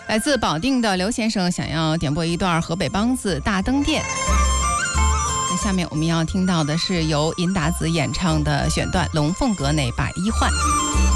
来自保定的刘先生想要点播一段河北梆子《大灯店》。那下面我们要听到的是由尹达子演唱的选段《龙凤阁内把衣换》。